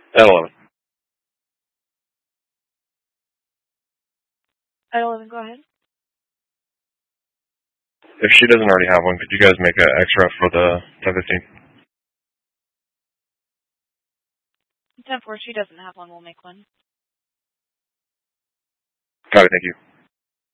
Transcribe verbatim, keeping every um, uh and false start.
At eleven. At eleven, go ahead. If she doesn't already have one, could you guys make an extra for the ten fifteen? ten four, she doesn't have one. We'll make one. Got it, thank you.